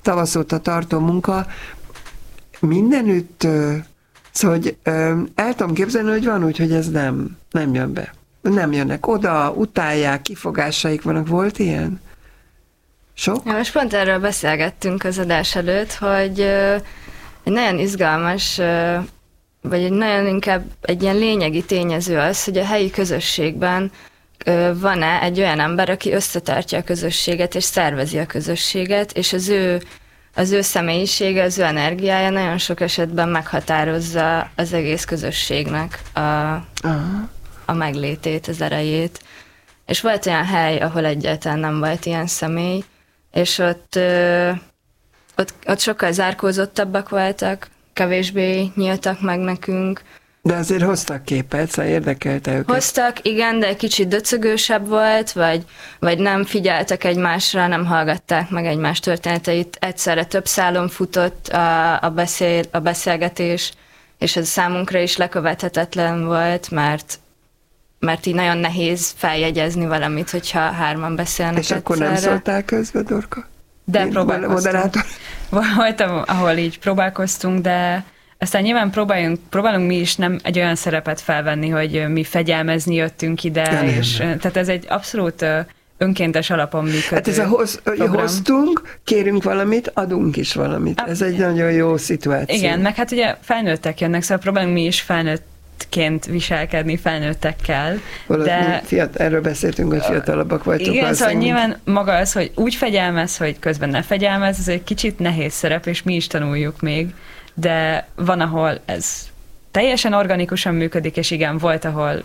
tavasz óta tartó munka mindenütt, szóval hogy el tudom képzelni, hogy van úgy, hogy ez nem jön be. Nem jönnek oda, utálják, kifogásaik vannak. Volt ilyen? Sok? Ja, most pont erről beszélgettünk az adás előtt, hogy egy nagyon izgalmas, vagy egy nagyon inkább egy ilyen lényegi tényező az, hogy a helyi közösségben van-e egy olyan ember, aki összetartja a közösséget, és szervezi a közösséget, és az ő személyisége, az ő energiája nagyon sok esetben meghatározza az egész közösségnek a meglétét, az erejét. És volt olyan hely, ahol egyáltalán nem volt ilyen személy, és ott sokkal zárkózottabbak voltak, kevésbé nyíltak meg nekünk. De azért hoztak képet, szóval érdekelte őket. Hoztak, igen, de egy kicsit döcögősebb volt, vagy nem figyeltek egymásra, nem hallgatták meg egymás történeteit. Egyszerre több szálon futott a beszélgetés, és ez számunkra is lekövethetetlen volt, mert így nagyon nehéz feljegyezni valamit, hogyha hárman beszélnek és akkor egyszerre. nem szóltál közbe, Dorka? De próbálkoztunk. Voltam, ahol így próbálkoztunk, de aztán nyilván próbálunk mi is nem egy olyan szerepet felvenni, hogy mi fegyelmezni jöttünk ide, és tehát ez egy abszolút önkéntes alapon működő hát ez hoztunk, kérünk valamit, adunk is valamit. Ez egy nagyon jó szituáció. Igen, meg hát ugye felnőttek jönnek, szóval próbálunk mi is felnőttként viselkedni felnőttekkel. De erről beszéltünk, hogy fiatalabbak vagytok. Igen, szóval nyilván maga az, hogy úgy fegyelmez, hogy közben ne fegyelmez, ez egy kicsit nehéz szerep, és mi is tanuljuk még, de van, ahol ez teljesen organikusan működik, és igen, volt,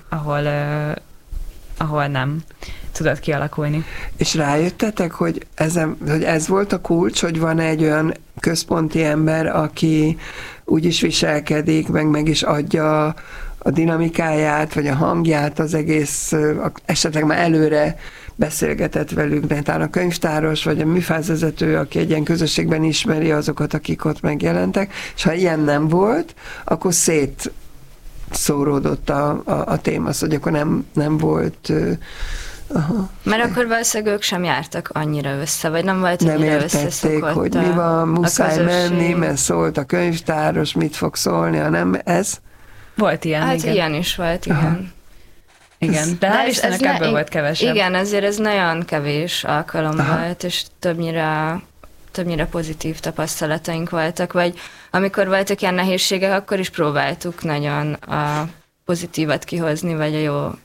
ahol nem tudott kialakulni. És rájöttetek, hogy ez volt a kulcs, hogy van egy olyan központi ember, aki úgy is viselkedik, meg is adja a dinamikáját, vagy a hangját az egész, esetleg már előre beszélgetett velük, de talán a könyvtáros, vagy a műfázvezető, aki egy ilyen közösségben ismeri azokat, akik ott megjelentek, és ha ilyen nem volt, akkor szétszóródott a téma, hogy akkor nem volt... Aha. Mert akkor valószínűleg ők sem jártak annyira össze, vagy nem volt annyira összeszokott. Nem értették, hogy mi van, muszáj menni, mert szólt a könyvtáros, mit fog szólni, hanem ez? Volt ilyen, hát igen. Ilyen is volt, igen. Aha. Igen, de hál' Istennek ebből volt kevesebb. Igen, ezért ez nagyon kevés alkalom volt, és többnyire pozitív tapasztalataink voltak, vagy amikor voltak ilyen nehézségek, akkor is próbáltuk nagyon a pozitívat kihozni, vagy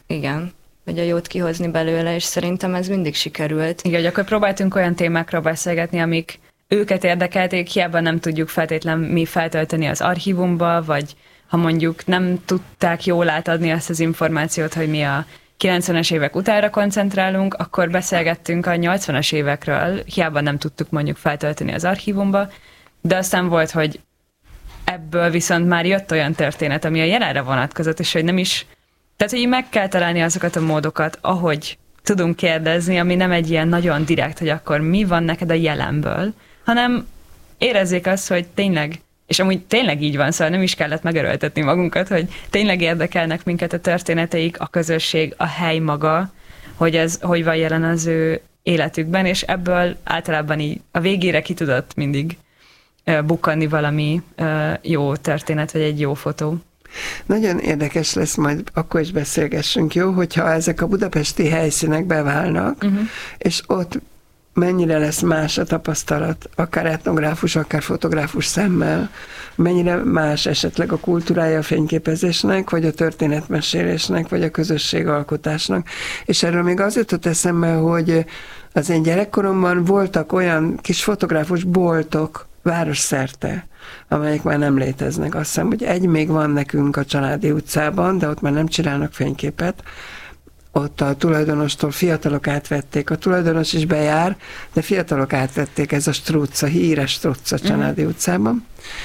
a jót kihozni belőle, és szerintem ez mindig sikerült. Igen, hogy akkor próbáltunk olyan témákra beszélgetni, amik őket érdekelték, hiába nem tudjuk feltétlen mi feltölteni az archívumba, vagy ha mondjuk nem tudták jól átadni azt az információt, hogy mi a 90-es évek utánra koncentrálunk, akkor beszélgettünk a 80-as évekről, hiába nem tudtuk mondjuk feltölteni az archívumba, de aztán volt, hogy ebből viszont már jött olyan történet, ami a jelenre vonatkozott, és hogy nem is, tehát hogy meg kell találni azokat a módokat, ahogy tudunk kérdezni, ami nem egy ilyen nagyon direkt, hogy akkor mi van neked a jelenből, hanem érezzék azt, hogy tényleg, és amúgy tényleg így van, szóval nem is kellett megerőltetni magunkat, hogy tényleg érdekelnek minket a történeteik, a közösség, a hely maga, hogy ez hogy van jelen az ő életükben, és ebből általában így a végére ki tudott mindig bukkanni valami jó történet, vagy egy jó fotó. Nagyon érdekes lesz, majd akkor is beszélgessünk, jó? Hogyha ezek a budapesti helyszínek beválnak, és ott mennyire lesz más a tapasztalat, akár etnográfus, akár fotográfus szemmel, mennyire más esetleg a kultúrája a fényképezésnek, vagy a történetmesélésnek, vagy a közösségalkotásnak. És erről még az jutott eszembe, hogy az én gyerekkoromban voltak olyan kis fotográfus boltok városszerte, amelyek már nem léteznek. Azt hiszem, hogy egy még van nekünk a Családi utcában, de ott már nem csinálnak fényképet. Ott a tulajdonostól fiatalok átvették. A tulajdonos is bejár, de fiatalok átvették, ez a Struc, a híres Struc a Családi utcában.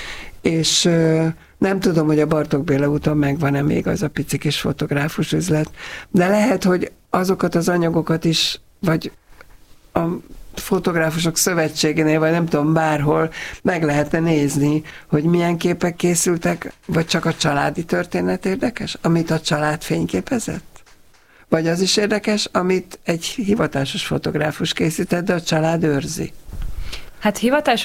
És nem tudom, hogy a Bartók Béla úton megvan-e még az a pici kis fotográfus üzlet, de lehet, hogy azokat az anyagokat is, vagy a Fotográfusok Szövetségénél, vagy nem tudom, bárhol meg lehetne nézni, hogy milyen képek készültek, vagy csak a családi történet érdekes, amit a család fényképezett? Vagy az is érdekes, amit egy hivatásos fotográfus készített, de a család őrzi? Hát hivatásos